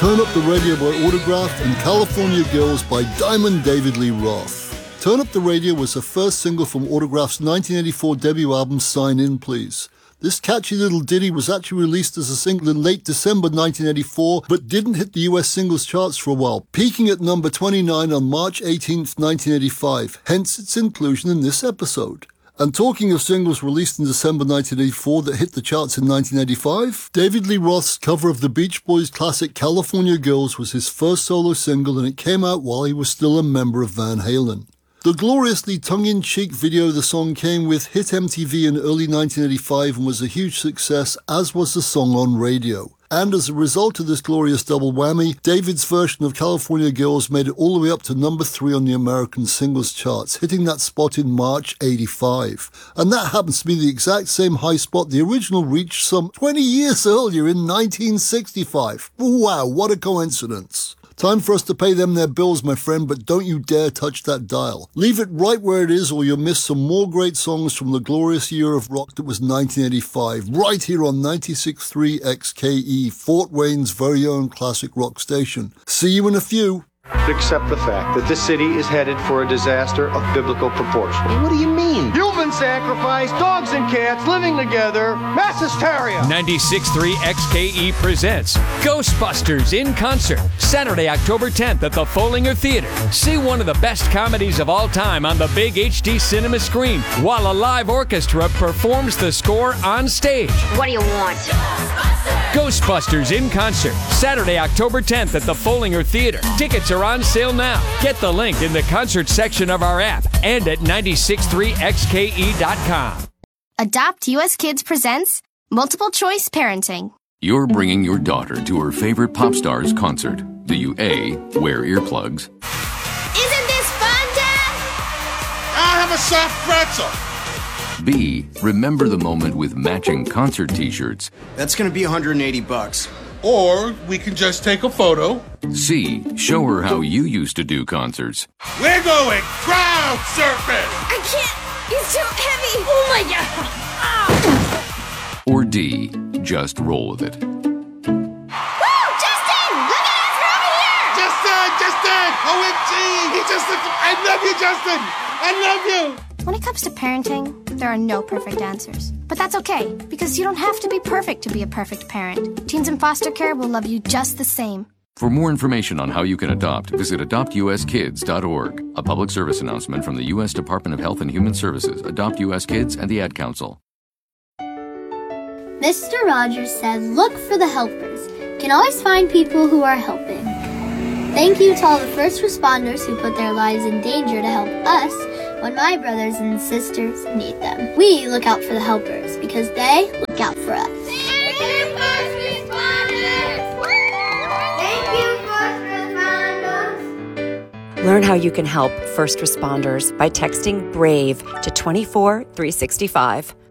Turn Up the Radio by Autograph and California Girls by Diamond David Lee Roth. Turn Up the Radio was the first single from Autograph's 1984 debut album Sign In Please. This catchy little ditty was actually released as a single in late December 1984, but didn't hit the US singles charts for a while, peaking at number 29 on March 18th, 1985, hence its inclusion in this episode. And talking of singles released in December 1984 that hit the charts in 1985, David Lee Roth's cover of the Beach Boys' classic California Girls was his first solo single, and it came out while he was still a member of Van Halen. The gloriously tongue-in-cheek video of the song came with Hit MTV in early 1985 and was a huge success, as was the song on radio. And as a result of this glorious double whammy, David's version of California Girls made it all the way up to number 3 on the American singles charts, hitting that spot in March 85. And that happens to be the exact same high spot the original reached some 20 years earlier in 1965. Wow, what a coincidence. Time for us to pay them their bills, my friend, but don't you dare touch that dial. Leave it right where it is or you'll miss some more great songs from the glorious year of rock that was 1985, right here on 96.3 XKE, Fort Wayne's very own classic rock station. See you in a few. Accept the fact that this city is headed for a disaster of biblical proportion. What do you mean? Human sacrifice, dogs and cats living together, mass hysteria. 96.3 XKE presents Ghostbusters in concert, Saturday, October 10th at the Follinger Theater. See one of the best comedies of all time on the big HD cinema screen while a live orchestra performs the score on stage. What do you want? Ghostbusters in concert, Saturday, October 10th at the Follinger Theater. Tickets are on sale now. Get the link in the concert section of our app and at 963xke.com. Adopt US Kids presents Multiple Choice Parenting. You're bringing your daughter to her favorite pop star's concert. Do you A, wear earplugs? Isn't this fun, Dad? I'll have a soft pretzel. B, remember the moment with matching concert t-shirts. That's gonna be $180. Or we can just take a photo. C, show her how you used to do concerts. We're going crowd surfing. I can't. It's too heavy. Oh, my God. Or D, just roll with it. Woo! Justin! Look at us. We're over here. Justin! OMG! I love you, Justin! I love you! When it comes to parenting, there are no perfect answers. But that's okay, because you don't have to be perfect to be a perfect parent. Teens in foster care will love you just the same. For more information on how you can adopt, visit adoptuskids.org. A public service announcement from the U.S. Department of Health and Human Services, Adopt U.S. Kids, and the Ad Council. Mr. Rogers said, look for the helpers. You can always find people who are helping. Thank you to all the first responders who put their lives in danger to help us when my brothers and sisters need them. We look out for the helpers because they look out for us. Thank you, first responders! Thank you, first responders! Learn how you can help first responders by texting BRAVE to 24365